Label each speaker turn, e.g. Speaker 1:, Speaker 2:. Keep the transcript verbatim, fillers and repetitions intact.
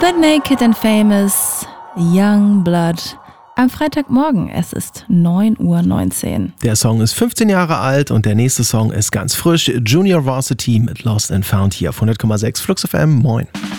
Speaker 1: The Naked and Famous, Young Blood. Am Freitagmorgen, es ist neun Uhr neunzehn.
Speaker 2: Der Song ist fünfzehn Jahre alt und der nächste Song ist ganz frisch. Junior Varsity mit Lost and Found hier auf hundert Komma sechs Flux F M. Moin.